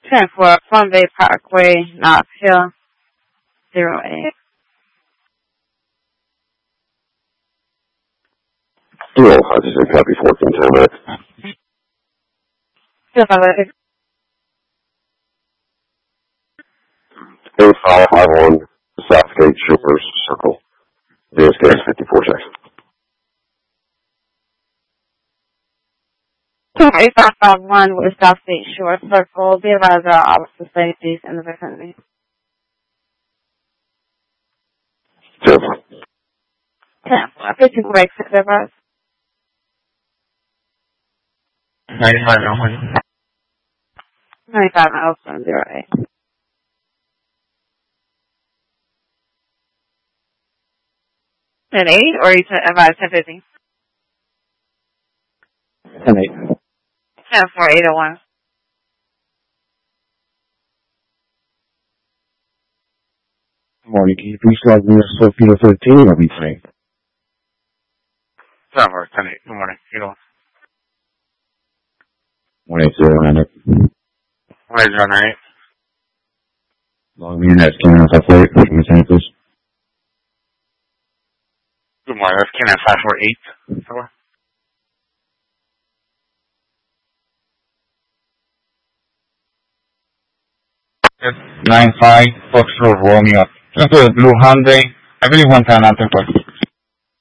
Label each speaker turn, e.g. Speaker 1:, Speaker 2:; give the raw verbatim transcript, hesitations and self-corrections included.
Speaker 1: ten four, Plum Bay Parkway, Knox Hill, zero eight.
Speaker 2: Hello, I just said copy fourteen time X. eight five five one Southgate Shores Circle. V S K fifty-four six.
Speaker 1: eight five five one West Southgate Shores Circle. Be advised there are officer safeties in the vicinity.
Speaker 2: ten
Speaker 1: four, fifty-four exit advised.
Speaker 3: ninety-five Elmwood.
Speaker 1: ninety-five Elmwood, zero eight. ten eight, or you said advise ten fifty?
Speaker 3: ten eight.
Speaker 1: ten four, eight oh one.
Speaker 3: Good morning. Can you please log me to Scorpio thirteen or be free?
Speaker 4: ten four, ten eight. Good morning. You know.
Speaker 3: one eight zero nine eight.
Speaker 4: one eight zero nine eight.
Speaker 3: Log me in at Canine five four eight. Can you send it, please?
Speaker 4: Good morning. That's Canine five four eight. Four.
Speaker 3: nine five Foxtrot Romeo. Just a blue Hyundai. I really want an answer.